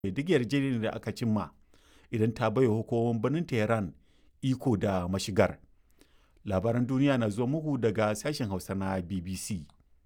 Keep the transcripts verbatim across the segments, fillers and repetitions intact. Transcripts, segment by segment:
duk yarjejeniyar da aka cimma idan ta baiwa hukumomin birnin Tehran iko da mashigar. Labaran duniya na zuwa muku daga sashen Hausa na B B C.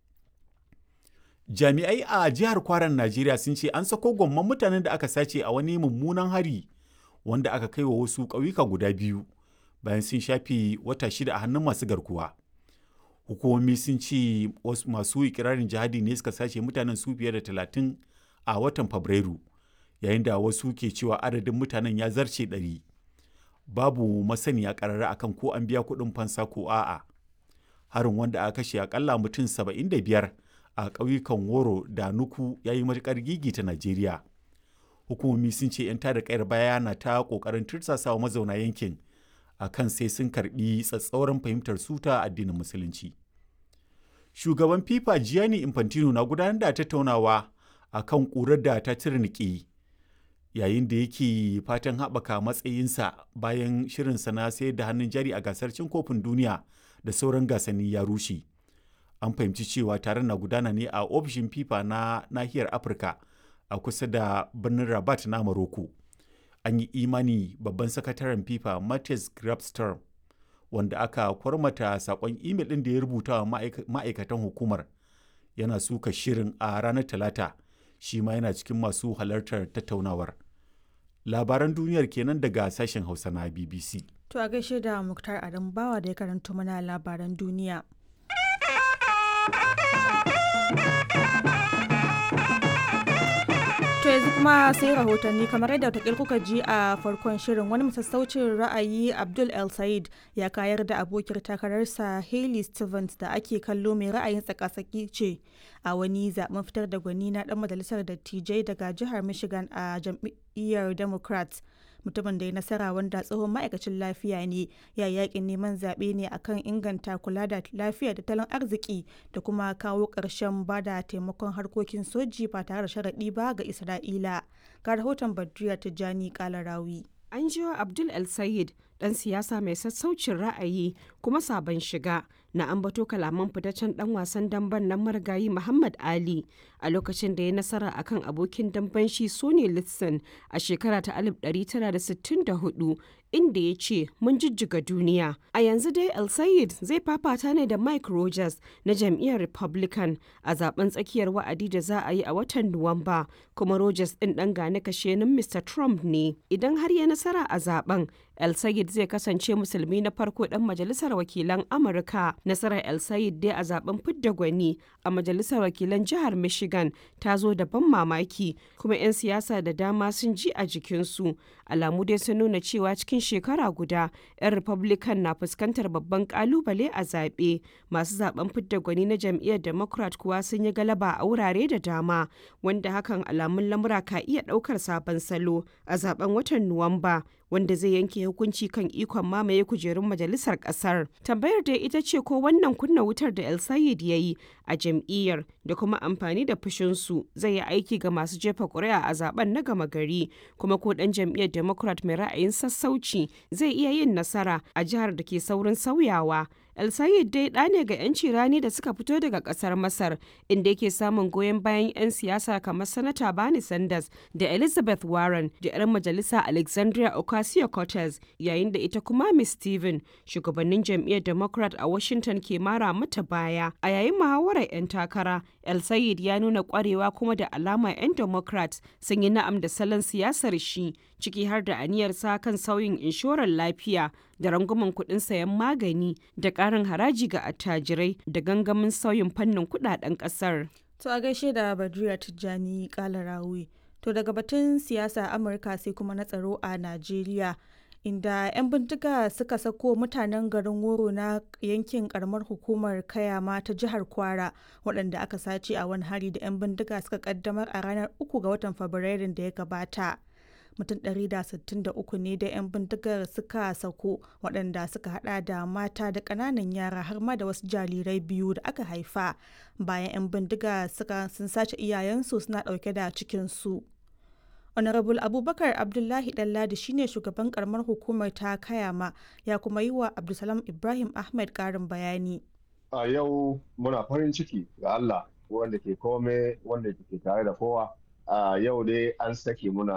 Jami'ai a jihar Kwaran Najeriya sun ce an sako gwamman mutanen da aka sace a wani mummunan hari wanda aka kai wa wasu ƙauyuka guda biyu bayan sun shafe wata shida a hannun masu garkuwa. Hukumomi sun ce masu ikirarin jihadi ne suka sace mutanen su fiye da talatin a watan Fabrairu, yayin da wasu ke cewa adadin mutanen ya zarce ɗari. Babu masaniya ƙarara akan ko an biya kuɗin fansa ko a'a. Harin wanda aka kashe akalla mutum saba'in da biyar a ƙauyukan Woro da Nuku ya yi matuƙar gigita Najeriya. Hukumomi sun ce 'yan tada ƙayar baya na ta ƙoƙarin tursasawa mazauna yankin a kan sai sun karɓi tsatsauran fahimtar su ta addinin Musulunci. Shugaban FIFA Gianni Infantino na gudanar da tattaunawa a kan ƙurar da ta tirniƙe yayin da yake fatan haɓaka matsayinsa bayan shirinsa na sayar da hannun jari a gasar cin kofin duniya da sauran gasanni ya rushe. An fahimci cewa taron na gudana ne a ofishin FIFA na nahiyar Afirka a kusa da birnin Rabat na Morocco. An yi imani babban sakataren FIFA Matthias Grabstorm, wanda aka kwarmata saƙon imel ɗin da ya rubuta wa ma'aikatan hukumar, yana suka shirin a ranar Talata, shi ma yana cikin masu halartar tattaunawar. Labaran duniyar kenan daga sashen Hausa na B B C. To a gaishe da Muktar Adam Bawa da ya karanto mana labaran duniya. To yanzu kuma sai rahotanni kamar yadda wata kuka ji a farkon shirin, wani masassaucin ra'ayi Abdul El Said ya kayar da abokiyar takararsa Hailey Stevens da ake kallo mai ra'ayin tsaka-tsaki ce a wani zaben fitar da gwani na dan majalisar dattijai daga jihar Michigan a jam'iyyar Democrats. Mutumin da ya nasara, wanda tsohon ma'aikacin lafiya ne, ya yakin neman zaɓe ne akan inganta kula da lafiya da tattalin arziki da kuma kawo ƙarshen ba da taimakon harkokin soji ba tare da sharaɗi ba ga Isra'ila. Ga rahoton Badriya Tijjani Kalarawi. An jiwa Abdul El Sayed, ɗan siyasa mai sassaucin ra'ayi kuma sabon shiga, na ambato kalaman fitaccen ɗan wasan damben nan marigayi Muhammad Ali a lokacin da ya nasara akan abokin damben shi Sonny Liston a shekara ta alif ɗari tara da sittin da hudu, inda ya ce mun jijjiga duniya. A yanzu dai El Sayed zai fafata ne da Mike Rogers na jam'iyyar Republican a zaben tsakiyar wa'adi da za a yi a watan Nuwamba, kuma Rogers ɗin ɗan gane kashenin Mister Trump ne. Idan har ya nasara a zaben, El Sayed zai kasance musulmi na farko ɗan majalisar wakilan Amurka. Nasarar El Sayed dai a zaben fidda gwani a majalisar wakilan jihar Michigan ta zo da ban mamaki, kuma 'yan siyasa da dama sun ji a jikinsu. Alamu dai sun nuna cewa cikin shekara guda 'yan Republican na fuskantar babban kalubale a zaɓe. Masu zaben fidda gwani na jam'iyyar Democrat kuwa sun yi galaba a wurare da dama, wanda hakan alamun lamura ka iya ɗaukar sabon salo a zaben watan Nuwamba, wanda zai yanke hukunci kan ikon mamaye kujerun majalisar kasar. Tambayar da ita ce ko wannan kunna wutar da El Sayed ya yi a jam'iyyar da kuma amfani da fushinsu zai yi aiki ga masu jefa ƙuri'a a zaben na gama gari, kuma ko ɗan jam'iyyar Democrat mai ra'ayin sassauci zai iya yin nasara a jihar da ke saurin sauyawa. El Sayed dai ɗa ne ga 'yanci rani da suka fito daga ƙasar Masar, inda yake samun goyon bayan 'yan siyasa kamar Sanata Bernie Sanders da Elizabeth Warren da 'yar majalisa Alexandria Ocasio-Cortez, yayin da ita kuma Miss Steven, shugabannin jam'iyyar Democrat a Washington, ke mara mata baya. A yayin muhawarar 'yan takara, El Sayed ya nuna ƙwarewa kuma da alama 'yan Democrat sun yi na'am da salon siyasar shi, ciki har da aniyarsa kan sauyin inshorar lafiya da rangwamen kuɗin sayan magani da ƙarin haraji ga attajirai da gangamin sauyin fannin kuɗaɗen ƙasar. To a gaishe da Badriya Tijjani Kalarawi. To daga batun siyasa Amurka sai kuma na tsaro a Najeriya, inda 'yan bindiga suka sako mutanen garin Woro na yankin karamar hukumar Kayama ta jihar Kwara, waɗanda aka sace a wani hari da 'yan bindiga suka kaddamar a ranar uku ga watan Fabrairun da ya gabata. Mutum ɗari da sittin da uku ne da 'yan bindigar suka sako, waɗanda suka hada da mata da ƙananan yara har ma da wasu jarirai biyu da aka haifa bayan 'yan bindiga suka sun sace iyayensu suna ɗauke da cikinsu. Honorable Abubakar Abdullahi Ɗanladi shine shugaban karamar hukumar ta Kayama, ya kuma yi wa Abdulsalam Ibrahim Ahmed ƙarin bayani. A yau muna farin ciki ga Allah wanda ke kome, wanda ke tare da kowa. a yau dai an sake muna